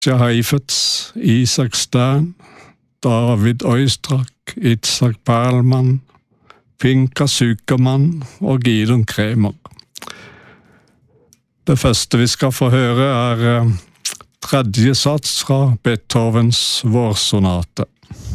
Heifetz, Isak Stern, David Oistrakh, Itzhak Perlman, Pinka Zuckerman og Gidon Kremer. Det første vi skal få høre tredje sats fra Beethovens vårsonate.